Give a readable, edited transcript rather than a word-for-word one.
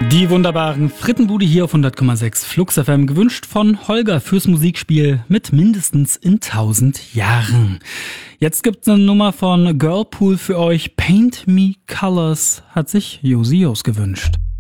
Die wunderbaren Frittenbude hier auf 100,6 Flux FM, gewünscht von Holger fürs Musikspiel mit mindestens in 1000 Jahren. Jetzt gibt's eine Nummer von Girlpool für euch. Paint Me Colors hat sich Josi Jos gewünscht.